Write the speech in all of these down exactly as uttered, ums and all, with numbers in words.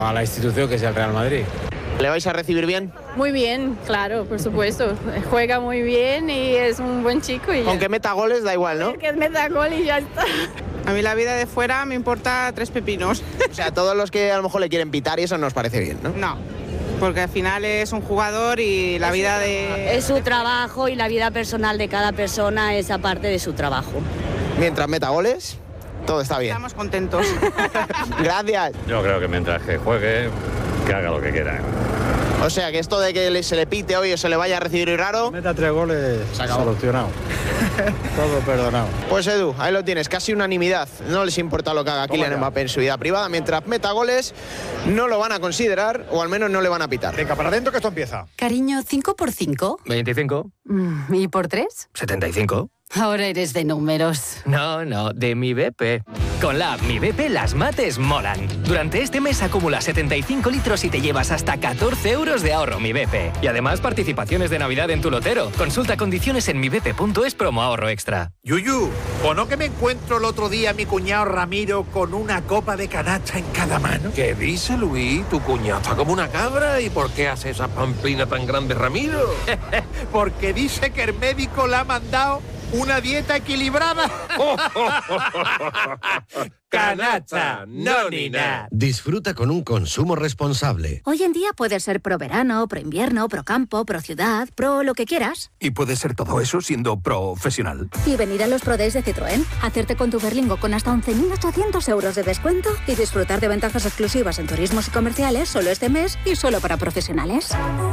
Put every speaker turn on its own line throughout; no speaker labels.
A la institución que es el Real Madrid.
¿Le vais a recibir bien?
Muy bien, claro, por supuesto. Juega muy bien y es un buen chico. Y
aunque meta goles, da igual, ¿no?
Que meta gol y ya está.
A mí la vida de fuera me importa tres pepinos.
O sea, todos los que a lo mejor le quieren pitar y eso no os parece bien, ¿no?
No, porque al final es un jugador y la vida de...
Es su trabajo y la vida personal de cada persona es aparte de su trabajo.
Mientras meta goles, todo está bien.
Estamos contentos.
Gracias.
Yo creo que mientras que juegue, que haga lo que quiera.
O sea, que esto de que se le pite hoy o se le vaya a recibir raro...
Meta tres goles, solucionado. Todo perdonado.
Pues Edu, ahí lo tienes, casi unanimidad. No les importa lo que haga Kylian Mbappé en su vida privada. Mientras meta goles, no lo van a considerar, o al menos no le van a pitar.
Venga, para adentro que esto empieza.
Cariño, ¿cinco por cinco?
veinticinco.
Mm, ¿Y por tres?
setenta y cinco.
Ahora eres de números.
No, no, de mi B P. Con la app Mi B P las mates molan. Durante este mes acumula setenta y cinco litros y te llevas hasta catorce euros de ahorro Mi B P. Y además participaciones de Navidad en tu lotero. Consulta condiciones en mi b p punto es promo ahorro extra.
Yuyu, ¿o no que me encuentro el otro día a mi cuñado Ramiro con una copa de canacha en cada mano?
¿Qué dice, Luis? Tu cuñado está como una cabra. ¿Y por qué hace esa pamplina tan grande, Ramiro?
Porque dice que el médico le ha mandado una dieta equilibrada.
Canacha, no ni nada.
Disfruta con un consumo responsable.
Hoy en día puede ser pro verano, pro invierno, pro campo, pro ciudad, pro lo que quieras.
Y puede ser todo eso siendo profesional.
Y venir a los Pro Days de Citroën, hacerte con tu Berlingo con hasta once mil ochocientos euros de descuento y disfrutar de ventajas exclusivas en turismos y comerciales solo este mes y solo para profesionales.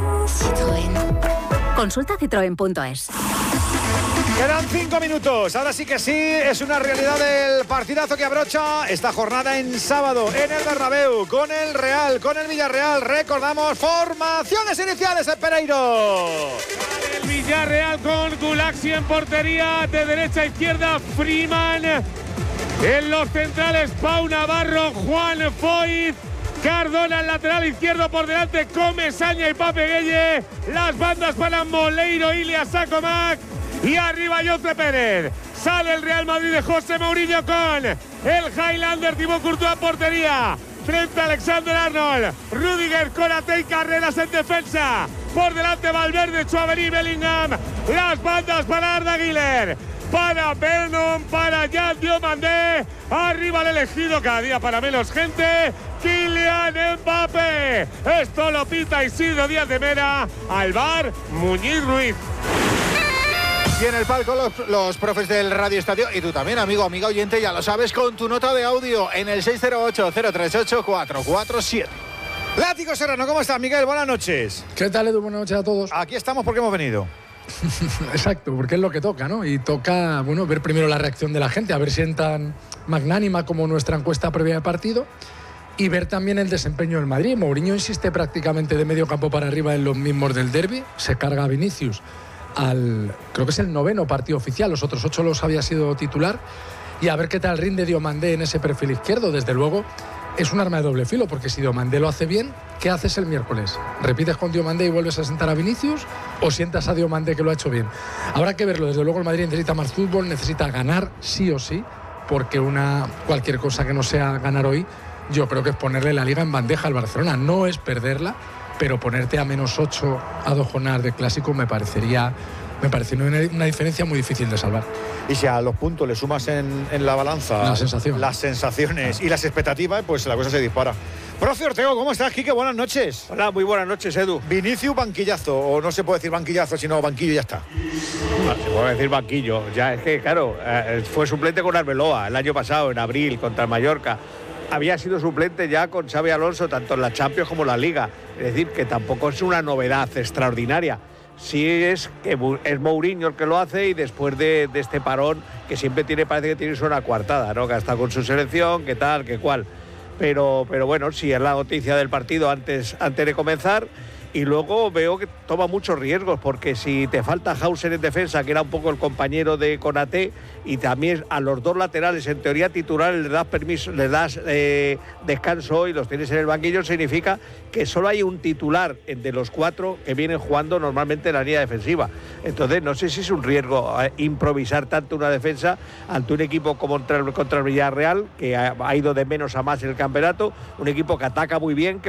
Citroën. Consulta citroen punto es.
Quedan cinco minutos. Ahora sí que sí, es una realidad el partidazo que abrocha esta jornada en sábado en el Bernabéu, con el Real, con el Villarreal. Recordamos, formaciones iniciales en Pereiro.
El Villarreal con Gulaxi en portería, de derecha a izquierda Freeman. En los centrales Pau Navarro, Juan Foyt. Cardona, el lateral izquierdo por delante, Comesaña y Pape Gueye. Las bandas para Moleiro, Ilias Sacomac. Y arriba José Pérez. Sale el Real Madrid de José Mourinho con el Highlander Thibaut Courtois en portería. Frente a Alexander Arnold. Rudiger, Konaté y Carreras en defensa. Por delante Valverde, Tchouaméni, Bellingham. Las bandas para Arda Güler. Para Vernon, para Jan Diomandé. Arriba el elegido, cada día para menos gente. Kylian Mbappé. Esto lo pita Isidro Díaz de Mera. Al bar, Muñiz Ruiz.
Y en el palco los, los profes del Radio Estadio. Y tú también, amigo, amiga oyente, ya lo sabes, con tu nota de audio en el seis cero ocho, cero tres ocho, cuatro cuatro siete. Látigo Serrano, ¿cómo estás, Miguel? Buenas noches.
¿Qué tal, Edu? Buenas noches a todos.
Aquí estamos porque hemos venido.
Exacto, porque es lo que toca, ¿no? Y toca, bueno, ver primero la reacción de la gente, a ver si es tan magnánima como nuestra encuesta previa de partido, y ver también el desempeño del Madrid. Mourinho insiste prácticamente de medio campo para arriba en los mismos del derbi, se carga a Vinicius al, creo que es el noveno partido oficial, los otros ocho los había sido titular, y a ver qué tal rinde Diomandé en ese perfil izquierdo. Desde luego es un arma de doble filo, porque si Diomandé lo hace bien, ¿qué haces el miércoles? ¿Repites con Diomandé y vuelves a sentar a Vinicius o sientas a Diomandé que lo ha hecho bien? Habrá que verlo. Desde luego el Madrid necesita más fútbol, necesita ganar sí o sí, porque una cualquier cosa que no sea ganar hoy, yo creo que es ponerle la liga en bandeja al Barcelona. No es perderla, pero ponerte a menos ocho a dos jornadas de clásico me parecería, me parecería una, una diferencia muy difícil de salvar.
Y si a los puntos le sumas en, en la balanza
la sensación.
las sensaciones y las expectativas, pues la cosa se dispara. Profe Ortego, ¿cómo estás, Quique? Buenas noches.
Hola, muy buenas noches, Edu.
Vinicius banquillazo, o no se puede decir banquillazo, sino banquillo y ya está.
No, se puede decir banquillo. Ya es que, claro, eh, fue suplente con Arbeloa el año pasado, en abril, contra el Mallorca. Había sido suplente ya con Xabi Alonso, tanto en la Champions como en la Liga. Es decir, que tampoco es una novedad extraordinaria. Sí es que es Mourinho el que lo hace, y después de, de este parón, que siempre tiene, parece que tiene una coartada, ¿no? Que está con su selección, que tal, que cual. Pero, pero bueno, sí es la noticia del partido antes, antes de comenzar. Y luego veo que toma muchos riesgos, porque si te falta Hauser en defensa, que era un poco el compañero de Konaté, y también a los dos laterales, en teoría titulares, les das permiso, les das eh, descanso y los tienes en el banquillo, significa que solo hay un titular de los cuatro que vienen jugando normalmente en la línea defensiva. Entonces no sé si es un riesgo eh, improvisar tanto una defensa ante un equipo como contra, contra el Villarreal, que ha, ha ido de menos a más en el campeonato, un equipo que ataca muy bien, que